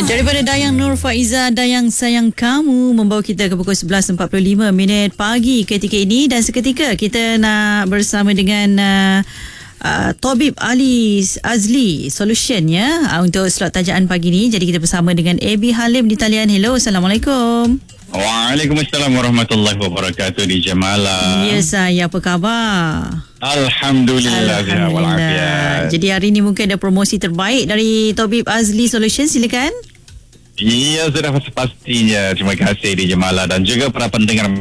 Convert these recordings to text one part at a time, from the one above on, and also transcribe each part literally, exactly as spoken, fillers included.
Daripada Dayang Nur Faiza, Dayang Sayang Kamu, membawa kita ke pukul sebelas empat puluh lima minit pagi ketika ini. Dan seketika kita nak bersama dengan uh, uh, Tabib Ali Azli Solution ya, uh, untuk slot tajaan pagi ni. Jadi kita bersama dengan Abi Halim di talian. Hello, Assalamualaikum. Waalaikumsalam warahmatullahi wabarakatuh di Jemalah. Ya saya, apa khabar? Alhamdulillah. Alhamdulillah. Jadi hari ini mungkin ada promosi terbaik dari Tabib Azli Solution, silakan. Ya, sudah pastinya. Terima kasih di Jemalah dan juga para pendengar.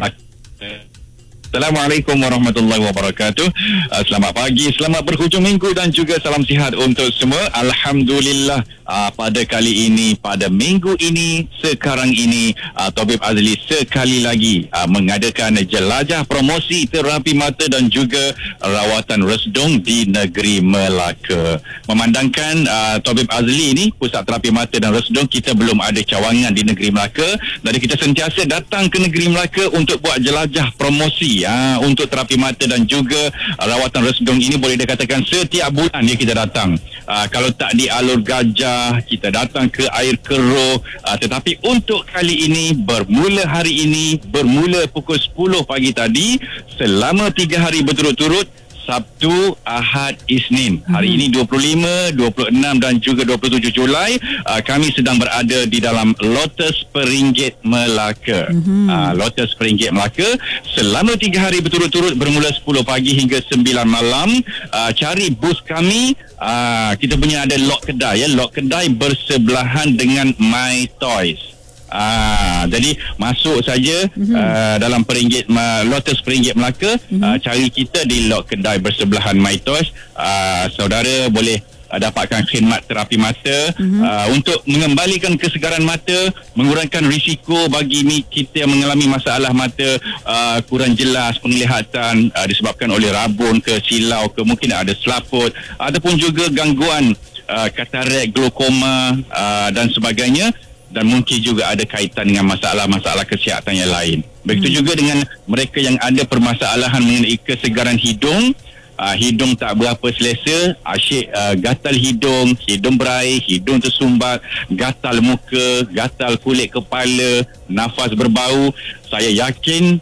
Assalamualaikum warahmatullahi wabarakatuh. Uh, selamat pagi, selamat berhujung minggu dan juga salam sihat untuk semua. Alhamdulillah, uh, pada kali ini, pada minggu ini, sekarang ini, uh, Tabib Azli sekali lagi uh, mengadakan jelajah promosi terapi mata dan juga rawatan resdung di negeri Melaka. Memandangkan uh, Tabib Azli ini, pusat terapi mata dan resdung, kita belum ada cawangan di negeri Melaka. Jadi kita sentiasa datang ke negeri Melaka untuk buat jelajah promosi ya, untuk terapi mata dan juga uh, rawatan resdung ini. Boleh dikatakan setiap bulan ya kita datang. Uh, kalau tak di Alur Gajah, kita datang ke Air Keruh. Uh, tetapi untuk kali ini, bermula hari ini, bermula pukul sepuluh pagi tadi, selama tiga hari berturut-turut, Sabtu, Ahad, Isnin. Hari ini dua puluh lima, dua puluh enam dan juga dua puluh tujuh Julai, uh, kami sedang berada di dalam Lotus Peringgit Melaka. Mm-hmm. Uh, Lotus Peringgit Melaka selama tiga hari berturut-turut, bermula sepuluh pagi hingga sembilan malam. Uh, cari bus kami. Uh, kita punya ada lot kedai ya, lot kedai bersebelahan dengan My Toys. Ah, jadi masuk saja mm-hmm. uh, dalam Peringgit uh, Lotus Peringgit Melaka, mm-hmm. uh, cari kita di lot kedai bersebelahan My Toys. Uh, saudara boleh uh, dapatkan khidmat terapi mata mm-hmm. uh, untuk mengembalikan kesegaran mata, mengurangkan risiko bagi kita yang mengalami masalah mata uh, kurang jelas penglihatan uh, disebabkan oleh rabun ke silau ke, mungkin ada selaput ataupun juga gangguan uh, katarak, glaukoma uh, dan sebagainya. Dan mungkin juga ada kaitan dengan masalah-masalah kesihatan yang lain. Begitu hmm. juga dengan mereka yang ada permasalahan mengenai kesegaran hidung. Uh, hidung tak berapa selesa, asyik uh, gatal hidung, hidung berair, hidung tersumbat, gatal muka, gatal kulit kepala, nafas berbau. Saya yakin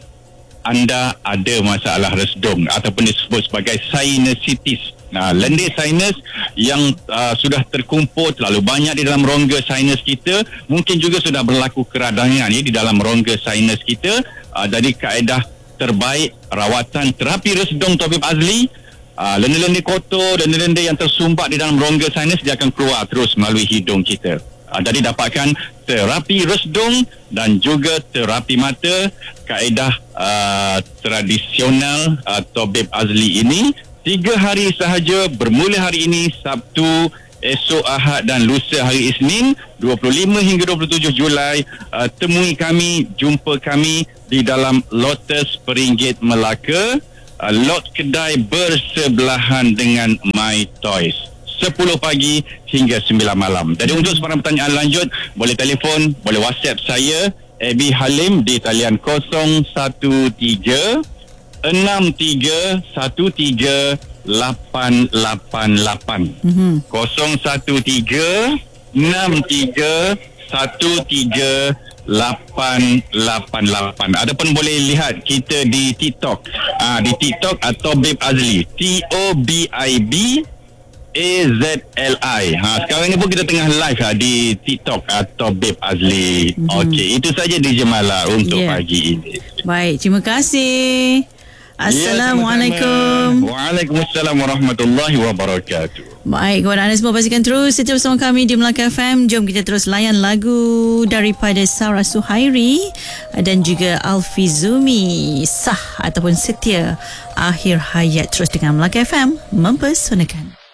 anda ada masalah resdung ataupun disebut sebagai sinusitis. Nah, lendir sinus yang uh, sudah terkumpul terlalu banyak di dalam rongga sinus kita, mungkin juga sudah berlaku keradangan ya, di dalam rongga sinus kita. Uh, jadi kaedah terbaik rawatan terapi resdung Tabib Azli, uh, lendir-lendir kotor, lendir-lendir yang tersumbat di dalam rongga sinus, dia akan keluar terus melalui hidung kita. Uh, jadi dapatkan terapi resdung dan juga terapi mata, kaedah uh, tradisional uh, Tabib Azli ini. Tiga hari sahaja, bermula hari ini Sabtu, esok Ahad dan lusa hari Isnin, dua puluh lima hingga dua puluh tujuh Julai. Uh, temui kami, jumpa kami di dalam Lotus Peringgit Melaka, uh, lot kedai bersebelahan dengan My Toys. sepuluh pagi hingga sembilan malam. Jadi untuk sebarang pertanyaan lanjut, boleh telefon, boleh WhatsApp saya, Abi Halim di talian kosong satu tiga enam tiga satu tiga lapan lapan lapan. Mm-hmm. kosong satu tiga enam tiga satu tiga lapan lapan lapan. Adapun boleh lihat kita di TikTok. Ah, di TikTok atau Tabib Azli. T O B I B A Z L I. Ha, sekarang ni pun kita tengah live ha, di TikTok atau Tabib Azli. Mm-hmm. Okey, itu saja di Jemalah untuk yeah. pagi ini. Baik, terima kasih. Assalamualaikum. Ya, Waalaikumsalam warahmatullahi wabarakatuh. Baik, kepada anda semua, pastikan terus setia bersama kami di Melaka F M. Jom kita terus layan lagu daripada Sarah Suhairi dan juga Alfi Zumi, Sah ataupun Setia Akhir Hayat. Terus dengan Melaka F M, mempesonakan.